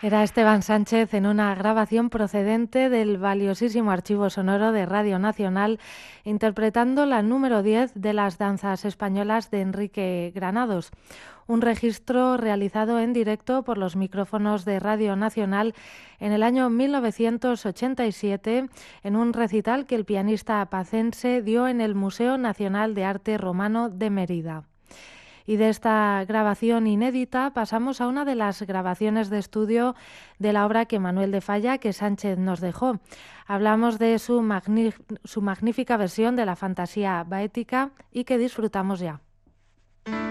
Era Esteban Sánchez en una grabación procedente del valiosísimo archivo sonoro de Radio Nacional, interpretando la número 10 de las danzas españolas de Enrique Granados. Un registro realizado en directo por los micrófonos de Radio Nacional en el año 1987 en un recital que el pianista pacense dio en el Museo Nacional de Arte Romano de Mérida. Y de esta grabación inédita pasamos a una de las grabaciones de estudio de la obra que Manuel de Falla, que Sánchez nos dejó. Hablamos de su magnífica versión de la fantasía baética y que disfrutamos ya.